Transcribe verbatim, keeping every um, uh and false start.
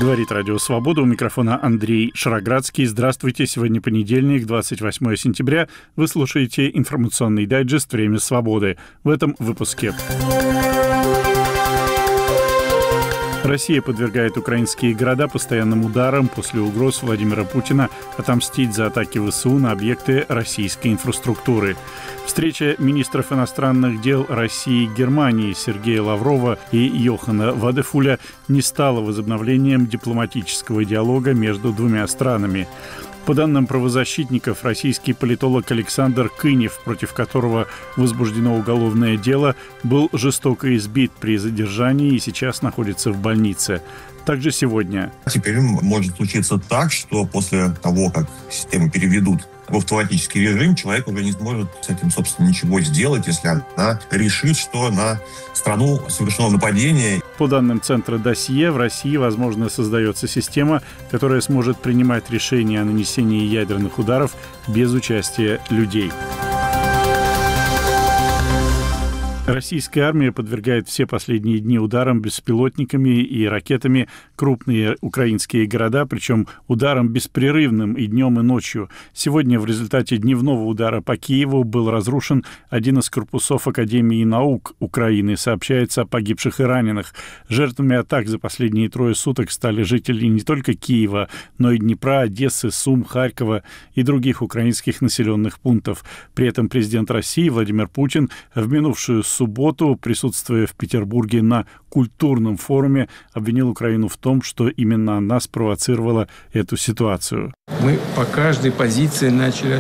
Говорит Радио Свобода. У микрофона Андрей Шароградский. Здравствуйте. Сегодня понедельник, двадцать восьмое сентября. Вы слушаете информационный дайджест «Время свободы». В этом выпуске. Россия подвергает украинские города постоянным ударам после угроз Владимира Путина отомстить за атаки ВСУ на объекты российской инфраструктуры. Встреча министров иностранных дел России и Германии Сергея Лаврова и Йохана Вадефуля не стала возобновлением дипломатического диалога между двумя странами. По данным правозащитников, российский политолог Александр Кынев, против которого возбуждено уголовное дело, был жестоко избит при задержании и сейчас находится в больнице. Также сегодня. Теперь может случиться так, что после того, как систему переведут в автоматический режим, человек уже не сможет с этим, собственно, ничего сделать, если она решит, что на страну совершено нападение. По данным Центра Досье, в России, возможно, создается система, которая сможет принимать решения о нанесении ядерных ударов без участия людей. Российская армия подвергает все последние дни ударам беспилотниками и ракетами крупные украинские города, причем ударам беспрерывным и днем, и ночью. Сегодня в результате дневного удара по Киеву был разрушен один из корпусов Академии наук Украины. Сообщается о погибших и раненых. Жертвами атак за последние трое суток стали жители не только Киева, но и Днепра, Одессы, Сум, Харькова и других украинских населенных пунктов. При этом президент России Владимир Путин в минувшую субботу, присутствуя в Петербурге на культурном форуме, обвинил Украину в том, что именно она спровоцировала эту ситуацию. Мы по каждой позиции начали